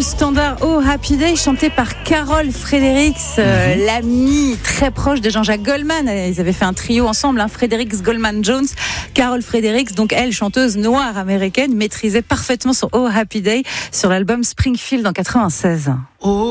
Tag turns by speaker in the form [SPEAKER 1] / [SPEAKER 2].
[SPEAKER 1] standard Oh Happy Day, chanté par Carol Fredericks, l'amie très proche de Jean-Jacques Goldman. Ils avaient fait un trio ensemble, Fredericks, Goldman, Jones. Carol Fredericks, donc elle, chanteuse noire américaine, maîtrisait parfaitement son Oh Happy Day sur l'album Springfield en 96.